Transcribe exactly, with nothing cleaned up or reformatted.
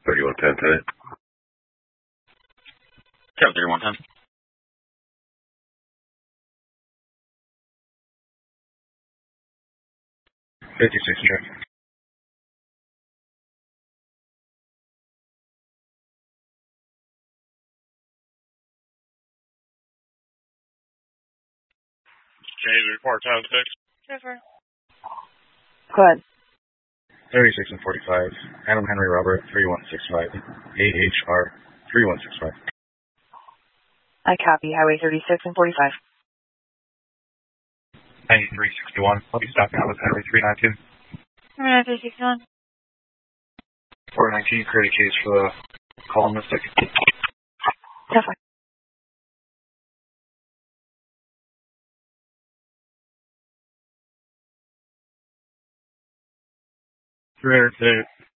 thirty-one ten ten. Kevin thirty-one ten. fifty-six check. Okay, report time six. Trevor. Go ahead. thirty-six and forty-five. Adam Henry Robert, three one six five. A H R, three one six five. I copy. Highway thirty-six and forty-five. ninety-three sixty-one. I'll be stopping out with Henry three ninety-two. Henry three sixty-one. four nineteen, create a case for the call mystic. Definitely. three hundred